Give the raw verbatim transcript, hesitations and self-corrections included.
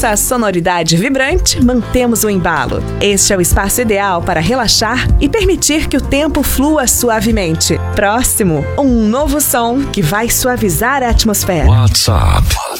nossa sonoridade vibrante, mantemos o embalo. Este é o espaço ideal para relaxar e permitir que o tempo flua suavemente. Próximo, um novo som que vai suavizar a atmosfera. WhatsApp